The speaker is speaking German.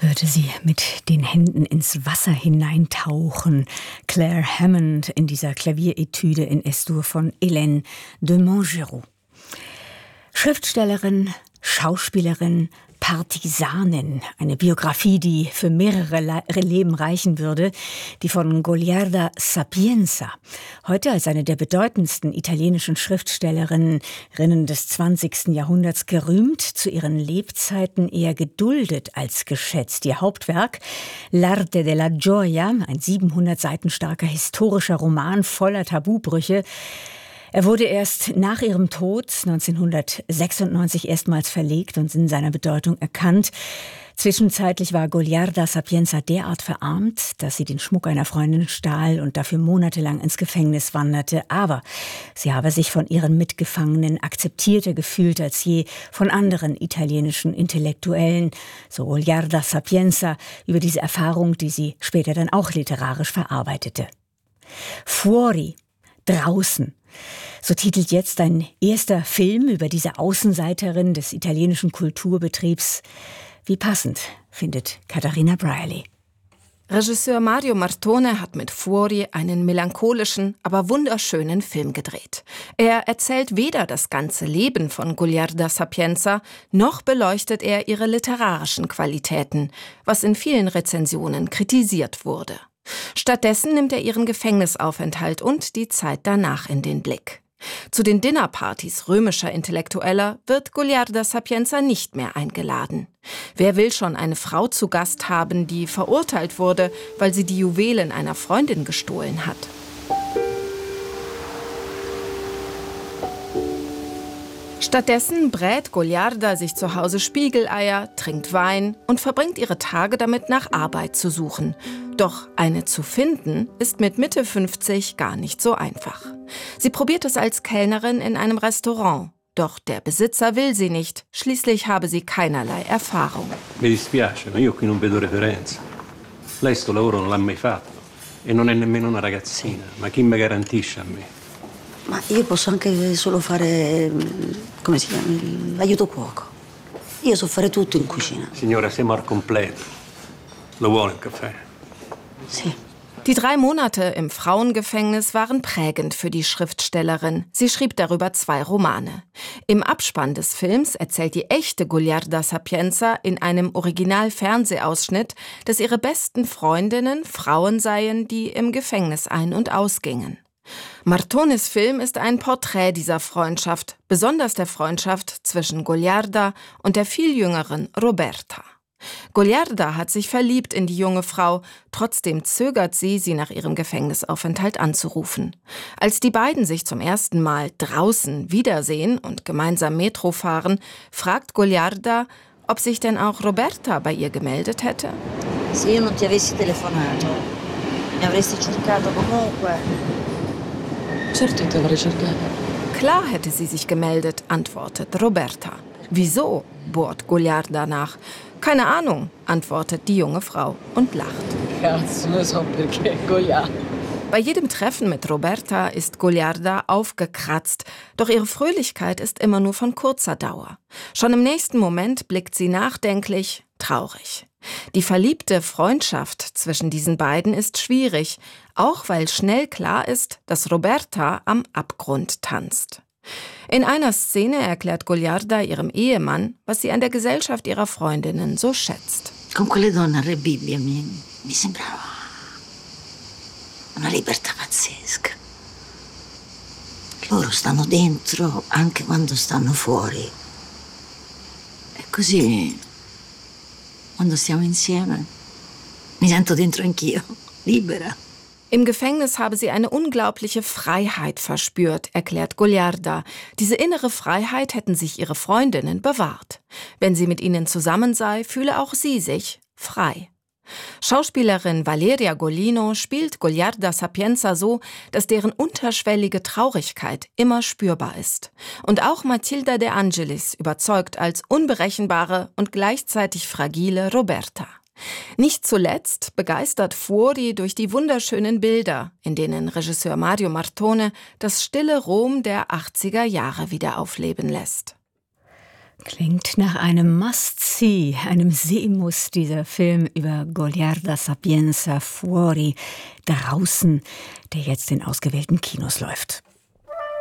hörte sie mit den Händen ins Wasser hineintauchen. Claire Hammond in dieser Klavieretüde in Es-Dur von Hélène de Montgeroux. Schriftstellerin, Schauspielerin, Partisanin, eine Biografie, die für mehrere Leben reichen würde, die von Goliarda Sapienza, heute als eine der bedeutendsten italienischen Schriftstellerinnen des 20. Jahrhunderts gerühmt, zu ihren Lebzeiten eher geduldet als geschätzt. Ihr Hauptwerk, L'arte della gioia, ein 700 Seiten starker historischer Roman voller Tabubrüche. Er wurde erst nach ihrem Tod 1996 erstmals verlegt und in seiner Bedeutung erkannt. Zwischenzeitlich war Goliarda Sapienza derart verarmt, dass sie den Schmuck einer Freundin stahl und dafür monatelang ins Gefängnis wanderte. Aber sie habe sich von ihren Mitgefangenen akzeptierter gefühlt als je von anderen italienischen Intellektuellen. So Goliarda Sapienza über diese Erfahrung, die sie später dann auch literarisch verarbeitete. Fuori, draußen. So titelt jetzt ein erster Film über diese Außenseiterin des italienischen Kulturbetriebs. Wie passend, findet Katharina Brierley. Regisseur Mario Martone hat mit Fuori einen melancholischen, aber wunderschönen Film gedreht. Er erzählt weder das ganze Leben von Goliarda Sapienza, noch beleuchtet er ihre literarischen Qualitäten, was in vielen Rezensionen kritisiert wurde. Stattdessen nimmt er ihren Gefängnisaufenthalt und die Zeit danach in den Blick. Zu den Dinnerpartys römischer Intellektueller wird Goliarda Sapienza nicht mehr eingeladen. Wer will schon eine Frau zu Gast haben, die verurteilt wurde, weil sie die Juwelen einer Freundin gestohlen hat? Stattdessen brät Goliarda sich zu Hause Spiegeleier, trinkt Wein und verbringt ihre Tage damit, nach Arbeit zu suchen. Doch eine zu finden ist mit Mitte 50 gar nicht so einfach. Sie probiert es als Kellnerin in einem Restaurant. Doch der Besitzer will sie nicht. Schließlich habe sie keinerlei Erfahrung. Mi dispiace, ma io qui non vedo referenza. Lei sto lavoro non l'ha mai fatto. E non è nemmeno una ragazzina. Ma chi mi garantisce a me? Ma io posso anche solo fare, come si chiama, l'aiuto cuoco. Io so fare tutto in cucina. Signora, siamo al completo. Lo vuole un caffè? Sì. Die 3 Monate im Frauengefängnis waren prägend für die Schriftstellerin. Sie schrieb darüber 2 Romane. Im Abspann des Films erzählt die echte Goliarda Sapienza in einem Original-Fernsehausschnitt, dass ihre besten Freundinnen Frauen seien, die im Gefängnis ein- und ausgingen. Martones Film ist ein Porträt dieser Freundschaft, besonders der Freundschaft zwischen Goliarda und der viel jüngeren Roberta. Goliarda hat sich verliebt in die junge Frau, trotzdem zögert sie nach ihrem Gefängnisaufenthalt anzurufen. Als die beiden sich zum ersten Mal draußen wiedersehen und gemeinsam Metro fahren, fragt Goliarda, ob sich denn auch Roberta bei ihr gemeldet hätte. Se io non ti avessi telefonato, mi avresti cercato comunque. Certo ti avrei cercato. Klar hätte sie sich gemeldet, antwortet Roberta. Wieso? Bohrt Goliarda nach. Keine Ahnung, antwortet die junge Frau und lacht. Cazzo, ne so perché, Goya. Bei jedem Treffen mit Roberta ist Goliarda aufgekratzt, doch ihre Fröhlichkeit ist immer nur von kurzer Dauer. Schon im nächsten Moment blickt sie nachdenklich, traurig. Die verliebte Freundschaft zwischen diesen beiden ist schwierig, auch weil schnell klar ist, dass Roberta am Abgrund tanzt. In einer Szene erklärt Goliarda ihrem Ehemann, was sie an der Gesellschaft ihrer Freundinnen so schätzt. Con quelle donne a Re Bibbia mi sembrava una libertà pazzesca. Loro stanno dentro anche quando stanno fuori. E così, quando stiamo insieme, mi sento dentro anch'io, libera. Im Gefängnis habe sie eine unglaubliche Freiheit verspürt, erklärt Goliarda. Diese innere Freiheit hätten sich ihre Freundinnen bewahrt. Wenn sie mit ihnen zusammen sei, fühle auch sie sich frei. Schauspielerin Valeria Golino spielt Goliarda Sapienza so, dass deren unterschwellige Traurigkeit immer spürbar ist. Und auch Matilda De Angelis überzeugt als unberechenbare und gleichzeitig fragile Roberta. Nicht zuletzt begeistert Fuori durch die wunderschönen Bilder, in denen Regisseur Mario Martone das stille Rom der 80er Jahre wieder aufleben lässt. Klingt nach einem Must-See, einem Sehmuss, dieser Film über Goliarda Sapienza Fuori, draußen, der jetzt in ausgewählten Kinos läuft.